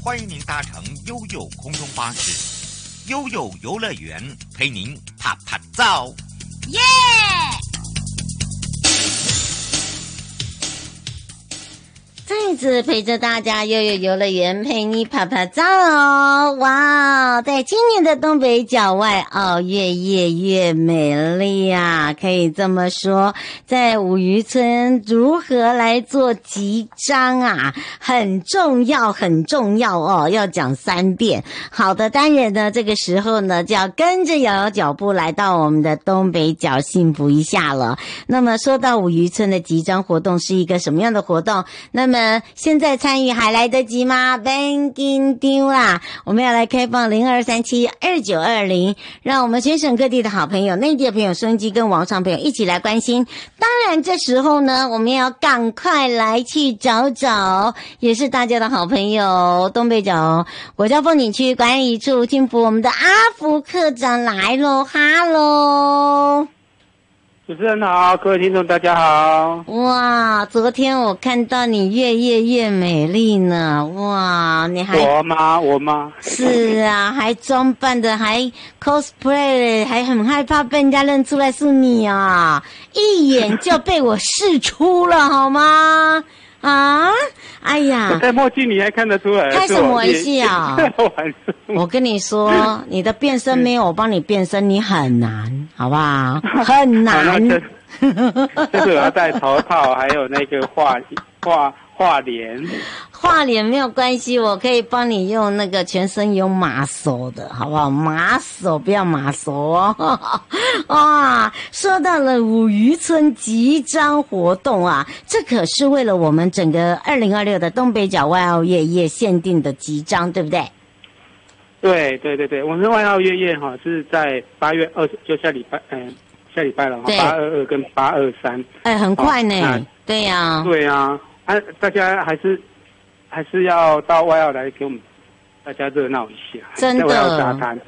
欢迎您搭乘悠悠空中巴士，悠悠游乐园陪您啪啪照。 耶！再次陪着大家，悠悠游乐园陪你啪啪照哦！哇，在今年的东北角外澳越美丽啊，可以这么说。在五渔村如何来做集章啊，很重要哦，要讲3遍。好的，当然呢，这个时候呢，就要跟着瑶瑶脚步来到我们的东北角幸福一下了。那么说到五渔村的集章活动是一个什么样的活动？那么现在参与还来得及吗？别紧张啦，我们要来开放02372920，让我们全省各地的好朋友、内地的朋友、收音机跟网上朋友一起来关心。当然这时候呢，我们要赶快来去找找，也是大家的好朋友，东北角国家风景区管理处幸福我们的阿福科长来咯，哈喽。 主持人好，各位听众大家好。 哇，昨天我看到你越美丽呢，哇，你还我吗？ 是啊，还装扮的，还 cosplay， 还很害怕被人家认出来是你啊，一眼就被我识出了，好吗？啊，哎呀， 我戴墨镜你还看得出来？ 开什么玩笑？我跟你说，你的变身没有我帮你变身，你很难，好不好？很难。 就是我要戴头套，还有那个画脸。画脸没有关系，我可以帮你用那个全身有马手的，好不好？马手不要马手哦。哇，说到了五渔村集章活动啊，这可是为了我们整个2026的东北角外澳夜限定的集章，对不对？ 对，我们外澳夜哈是在8月20，就下礼拜了哈，822跟823。 很快呢。对呀。 对啊，大家还是要到外澳来给我们大家热闹一下， 真的。 在外澳沙滩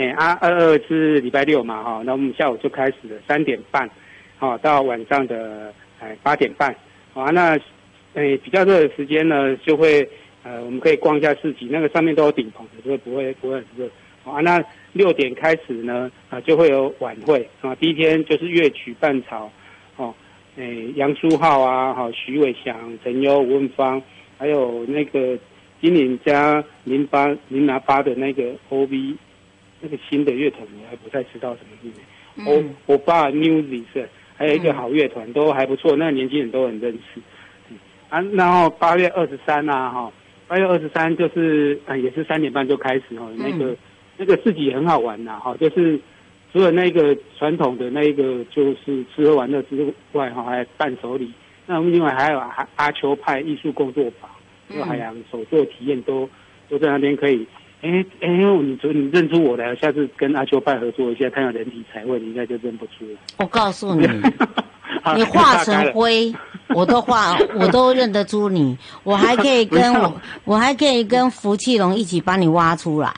，22是礼拜6嘛哈，那我们下午就开始了3点半，到晚上的8点半，那比较热的时间呢，就会我们可以逛一下市集，那个上面都有顶棚的，所以不会很热。那6点开始呢，就会有晚会第一天就是乐曲伴潮，杨书浩啊，徐伟翔、陈优、吴文芳，还有那个金岭加008的那个 OV， 那个新的乐团我还不太知道什么名字，OVA Music， 还有一个好乐团都还不错，那个年轻人都很认识。然后8月23啊，8月23就是也是3点半就开始那个市集很好玩呐，就是除了那个传统的那个就是吃喝玩乐之外还有伴手礼，那我们另外还有阿丘派艺术工作坊，海洋手作体验都在那边可以。你认出我来，下次跟阿丘派合作一下，看有人体彩绘，你应该就认不出了。 我告诉你，你化成灰，我都认得出你。我还可以跟福气龙一起帮你挖出来。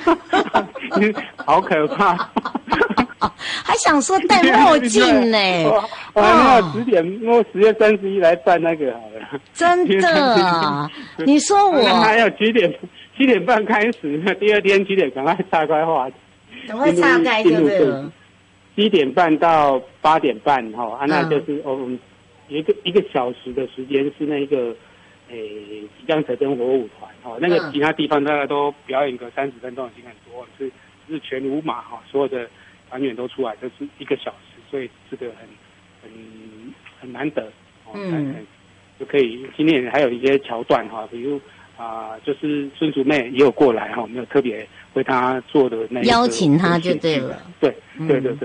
好可怕！ 还想说戴墨镜呢？ 我还没有10月31来办那个好了。真的？你说我还有7点半开始，第二天7点赶快岔开话题， 赶快岔开就对了。 7点半到8点半那就是我们有一个小时的时间是那个即将成真火舞团那个其他地方大概都表演个30分钟已经很多，是全舞马所有的团员都出来，就是1个小时，所以这个很难得就可以。今天还有一些桥段比如就是孙竹妹也有过来我们有特别为她做的那个邀请她就对了。 对。